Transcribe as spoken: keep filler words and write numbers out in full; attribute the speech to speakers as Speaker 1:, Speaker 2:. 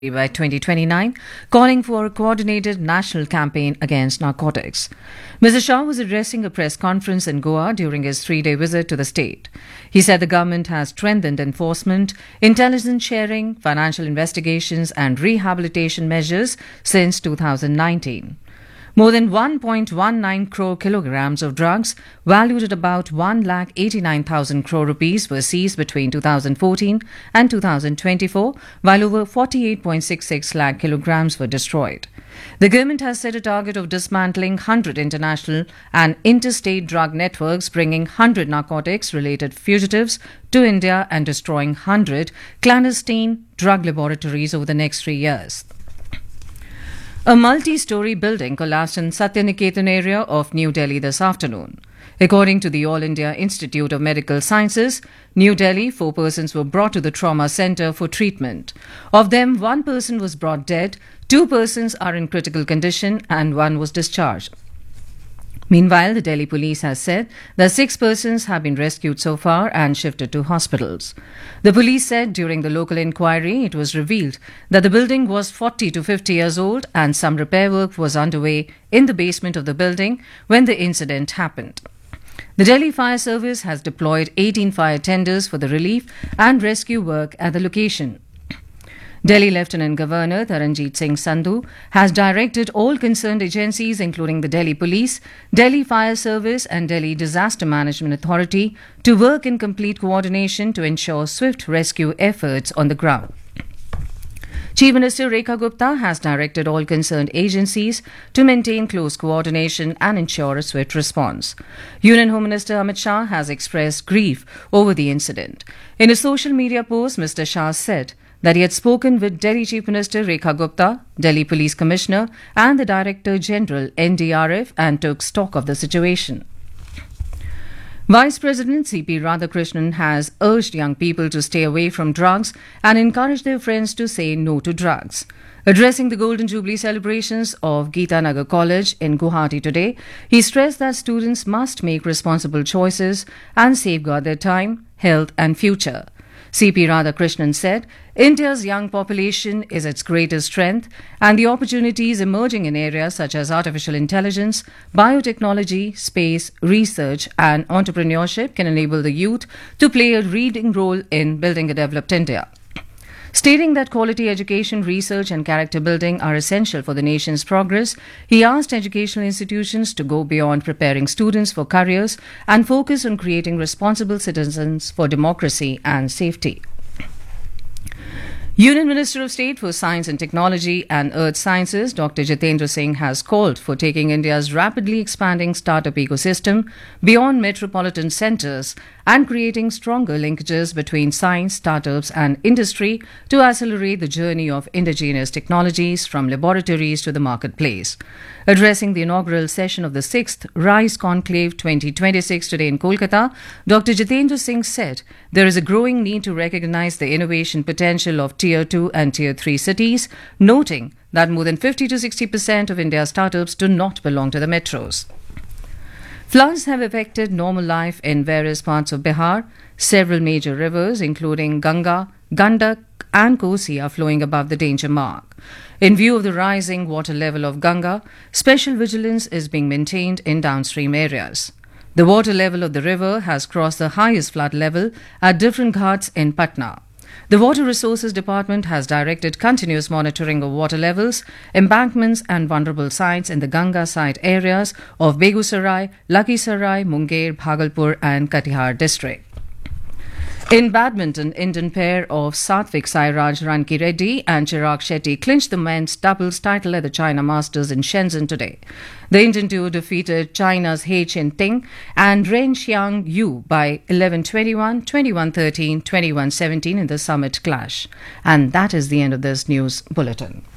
Speaker 1: by twenty twenty-nine, calling for a coordinated national campaign against narcotics. Mister Shah was addressing a press conference in Goa during his three-day visit to the state. He said the government has strengthened enforcement, intelligence sharing, financial investigations and rehabilitation measures since two thousand nineteen. More than one point one nine crore kilograms of drugs, valued at about one lakh eighty-nine thousand crore rupees, were seized between two thousand fourteen and two thousand twenty-four, while over forty-eight point six six lakh kilograms were destroyed. The government has set a target of dismantling one hundred international and interstate drug networks, bringing one hundred narcotics-related fugitives to India and destroying one hundred clandestine drug laboratories over the next three years. A multi-story building collapsed in Satyaniketan area of New Delhi this afternoon. According to the All India Institute of Medical Sciences, New Delhi, four persons were brought to the trauma centre for treatment. Of them, one person was brought dead, two persons are in critical condition and one was discharged. Meanwhile, the Delhi police has said that six persons have been rescued so far and shifted to hospitals. The police said during the local inquiry it was revealed that the building was forty to fifty years old and some repair work was underway in the basement of the building when the incident happened. The Delhi Fire Service has deployed eighteen fire tenders for the relief and rescue work at the location. Delhi Lieutenant Governor Taranjeet Singh Sandhu has directed all concerned agencies, including the Delhi Police, Delhi Fire Service and Delhi Disaster Management Authority, to work in complete coordination to ensure swift rescue efforts on the ground. Chief Minister Rekha Gupta has directed all concerned agencies to maintain close coordination and ensure a swift response. Union Home Minister Amit Shah has expressed grief over the incident. In a social media post, Mister Shah said that he had spoken with Delhi Chief Minister Rekha Gupta, Delhi Police Commissioner and the Director General N D R F and took stock of the situation. Vice President C P Radhakrishnan has urged young people to stay away from drugs and encourage their friends to say no to drugs. Addressing the Golden Jubilee celebrations of Geeta Nagar College in Guwahati today, he stressed that students must make responsible choices and safeguard their time, health and future. C P Radhakrishnan said, India's young population is its greatest strength and the opportunities emerging in areas such as artificial intelligence, biotechnology, space, research and entrepreneurship can enable the youth to play a leading role in building a developed India. Stating that quality education, research and character building are essential for the nation's progress, he asked educational institutions to go beyond preparing students for careers and focus on creating responsible citizens for democracy and safety. Union Minister of State for Science and Technology and Earth Sciences, Doctor Jitendra Singh, has called for taking India's rapidly expanding startup ecosystem beyond metropolitan centres and creating stronger linkages between science, startups and industry to accelerate the journey of indigenous technologies from laboratories to the marketplace. Addressing the inaugural session of the sixth RISE Conclave twenty twenty-six today in Kolkata, Doctor Jitendra Singh said there is a growing need to recognise the innovation potential of Tier two and Tier three cities, noting that more than fifty to sixty percent of India's startups do not belong to the metros. Floods have affected normal life in various parts of Bihar. Several major rivers, including Ganga, Gandak and Kosi, are flowing above the danger mark. In view of the rising water level of Ganga, special vigilance is being maintained in downstream areas. The water level of the river has crossed the highest flood level at different ghats in Patna. The Water Resources Department has directed continuous monitoring of water levels, embankments and vulnerable sites in the Ganga site areas of Begusarai, Lakhisarai, Munger, Bhagalpur and Katihar district. In badminton, Indian pair of Satvik Sairaj Ranki Reddy and Chirag Shetty clinched the men's doubles title at the China Masters in Shenzhen today. The Indian duo defeated China's He Chin Ting and Ren Xiang Yu by eleven twenty-one, twenty-one thirteen, twenty-one seventeen in the summit clash. And that is the end of this news bulletin.